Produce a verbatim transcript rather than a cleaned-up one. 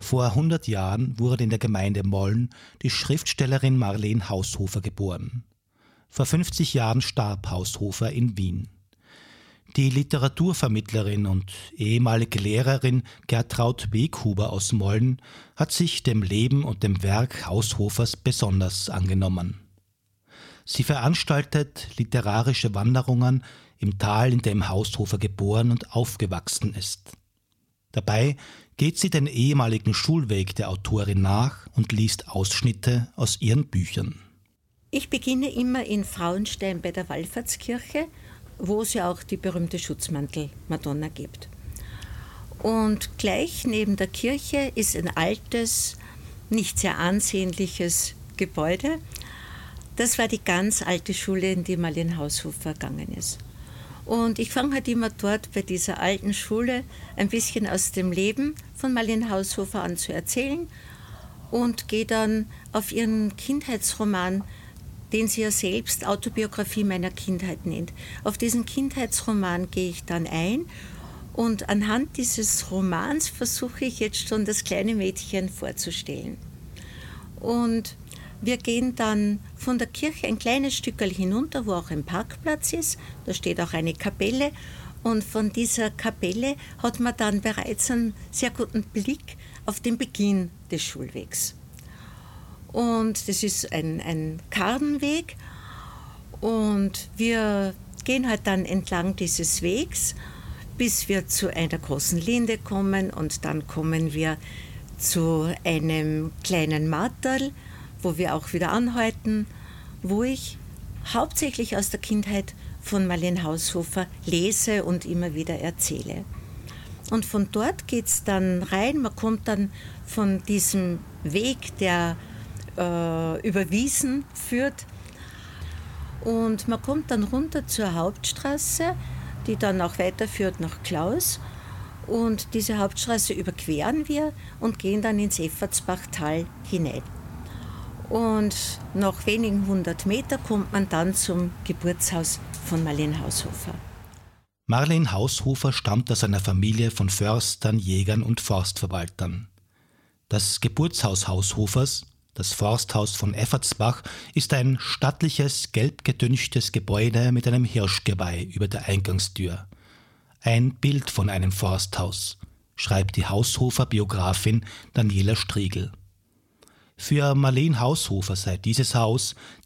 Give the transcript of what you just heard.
Vor hundert Jahren wurde in der Gemeinde Molln die Schriftstellerin Marleen Haushofer geboren. Vor fünfzig Jahren starb Haushofer in Wien. Die Literaturvermittlerin und ehemalige Lehrerin Gertraud Weghuber aus Molln hat sich dem Leben und dem Werk Haushofers besonders angenommen. Sie veranstaltet literarische Wanderungen im Tal, in dem Haushofer geboren und aufgewachsen ist. Dabei geht sie den ehemaligen Schulweg der Autorin nach und liest Ausschnitte aus ihren Büchern. Ich beginne immer in Frauenstein bei der Wallfahrtskirche, wo es ja auch die berühmte Schutzmantel-Madonna gibt. Und gleich neben der Kirche ist ein altes, nicht sehr ansehnliches Gebäude. Das war die ganz alte Schule, in die Marleen Haushofer gegangen ist. Und ich fange halt immer dort bei dieser alten Schule ein bisschen aus dem Leben von Marleen Haushofer an zu erzählen und gehe dann auf ihren Kindheitsroman, den sie ja selbst Autobiografie meiner Kindheit nennt. Auf diesen Kindheitsroman gehe ich dann ein und anhand dieses Romans versuche ich jetzt schon das kleine Mädchen vorzustellen. Und wir gehen dann von der Kirche ein kleines Stückchen hinunter, wo auch ein Parkplatz ist. Da steht auch eine Kapelle. Und von dieser Kapelle hat man dann bereits einen sehr guten Blick auf den Beginn des Schulwegs. Und das ist ein, ein Karrenweg. Und wir gehen halt dann entlang dieses Wegs, bis wir zu einer großen Linde kommen. Und dann kommen wir zu einem kleinen Marterl, wo wir auch wieder anhalten, wo ich hauptsächlich aus der Kindheit von Marleen Haushofer lese und immer wieder erzähle. Und von dort geht es dann rein, man kommt dann von diesem Weg, der äh, über Wiesen führt, und man kommt dann runter zur Hauptstraße, die dann auch weiterführt nach Klaus. Und diese Hauptstraße überqueren wir und gehen dann ins Effertsbachtal hinein. Und nach wenigen hundert Meter kommt man dann zum Geburtshaus von Marleen Haushofer. Marleen Haushofer stammt aus einer Familie von Förstern, Jägern und Forstverwaltern. Das Geburtshaus Haushofers, das Forsthaus von Effertsbach, ist ein stattliches, gelb gedünchtes Gebäude mit einem Hirschgeweih über der Eingangstür. Ein Bild von einem Forsthaus, schreibt die Haushofer-Biografin Daniela Striegel. Für Marleen Haushofer sei dieses Haus